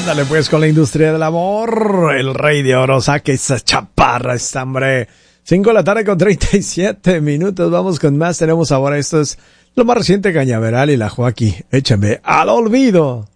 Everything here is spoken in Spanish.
Ándale pues con la industria del amor, el rey de oro, saque esa chaparra, esta hambre. 5 de la tarde con 37 minutos, vamos con más, tenemos ahora, esto es lo más reciente, Cañaveral y la Joaquí, échame al olvido.